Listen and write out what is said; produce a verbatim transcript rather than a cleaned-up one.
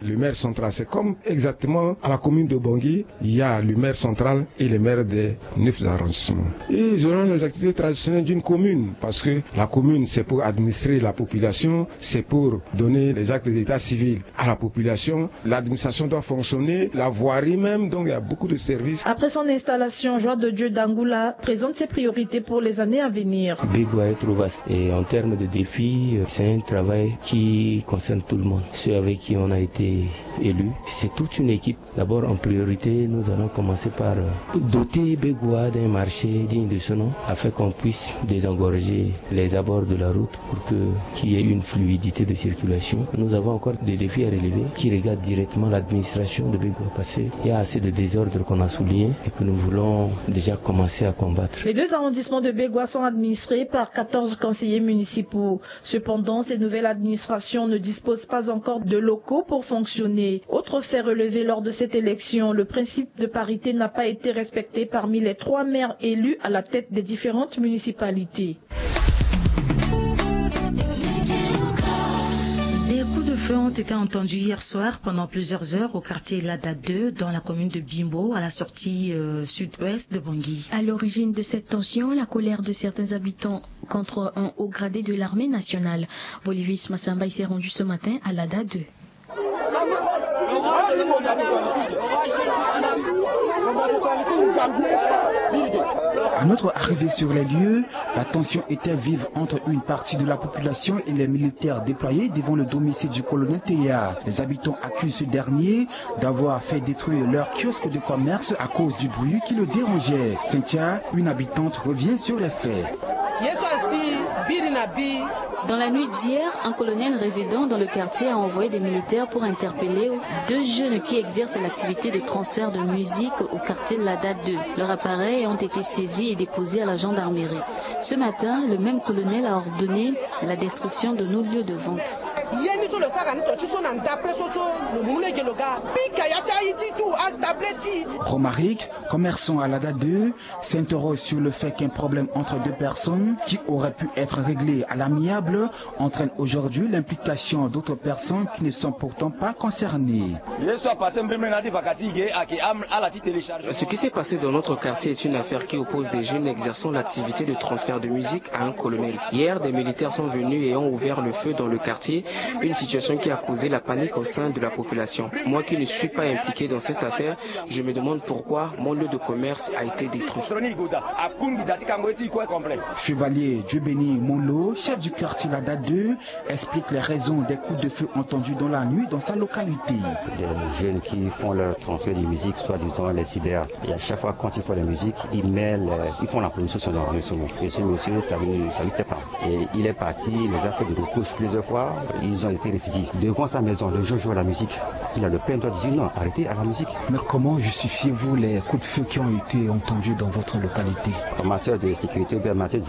le maire central. C'est comme exactement à la commune de Bangui, il y a le maire central et le maire des neuf arrondissements. Et ils auront les activités traditionnelles d'une commune, parce que la commune, c'est pour administrer la population, c'est pour donner les actes d'état civil à la population. L'administration doit fonctionner, la voirie même, donc il y a beaucoup de services. Après son installation, Joie de Dieu d'Angoula présente ses priorités pour les années à venir. Begwa est trop vaste et en termes de défis, c'est un travail qui concerne tout le monde. Ceux avec qui on a été élus, c'est toute une équipe. D'abord, en priorité, nous allons commencer par doter Begwa d'un marché digne de ce nom, afin qu'on puisse désengorger les abords de la route pour que, qu'il y ait une fluidité de circulation. Nous avons encore des défis à relever qui regardent directement l'administration de Begwa, parce qu'il y a assez de désordre qu'on a souligné et que nous voulons déjà commencer à combattre. Les deux arrondissements de Begwa sont administrés par quatorze conseillers municipaux. Cependant, ces nouvelles administrations ne disposent pas encore de locaux pour fonctionner. Autre fait relevé lors de cette élection, le principe de parité n'a pas été respecté parmi les trois maires élus à la tête des différentes municipalités. Des coups de feu ont été entendus hier soir pendant plusieurs heures au quartier Lada deux, dans la commune de Bimbo, à la sortie euh, sud-ouest de Bangui. À l'origine de cette tension, la colère de certains habitants contre un haut gradé de l'armée nationale. Bolivis Massamba s'est rendu ce matin à Lada deux. À notre arrivée sur les lieux, la tension était vive entre une partie de la population et les militaires déployés devant le domicile du colonel Théa. Les habitants accusent ce dernier d'avoir fait détruire leur kiosque de commerce à cause du bruit qui le dérangeait. Cynthia, une habitante, revient sur les faits. Dans la nuit d'hier, un colonel résident dans le quartier a envoyé des militaires pour interpeller deux jeunes qui exercent l'activité de transfert de musique au quartier Lada deux. Leurs appareils ont été saisis et déposés à la gendarmerie. Ce matin, le même colonel a ordonné la destruction de nos lieux de vente. Romaric, commerçant à Lada deux, s'interroge sur le fait qu'un problème entre deux personnes qui aurait pu être réglé à l'amiable entraîne aujourd'hui l'implication d'autres personnes qui ne sont pourtant pas concernées. Ce qui s'est passé dans notre quartier est une affaire qui oppose des jeunes exerçant l'activité de transfert de musique à un colonel. Hier, des militaires sont venus et ont ouvert le feu dans le quartier, une situation qui a causé la panique au sein de la population. Moi qui ne suis pas impliqué dans cette affaire, je me demande pourquoi mon lieu de commerce a été détruit. Chevalier Dieu-Béni Monlo, chef du quartier Lada deux, explique les raisons des coups de feu entendus dans la nuit dans sa localité. Des jeunes qui font leur transfert de musique, soi-disant les cyber. Et à chaque fois quand ils font la musique, ils mêlent, ils font la production sur leur instrument. Et ce monsieur, ça ne ça lui plaît pas. Et il est parti, il les a fait des reproches plusieurs fois, ils ont été récidifs. Devant sa maison, le jour joue à la musique. Il a le plein droit de dire non, arrêtez à la musique. Mais comment justifiez-vous les coups de feu qui ont été entendus dans votre localité? En matière de sécurité, en matière de